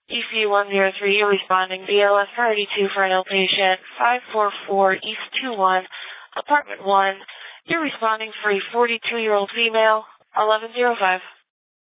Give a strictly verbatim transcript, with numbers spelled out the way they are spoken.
E C one zero three, you're responding B L S priority two for an outpatient, five four four East two one, apartment one. You're responding for a forty-two-year-old female, eleven oh five.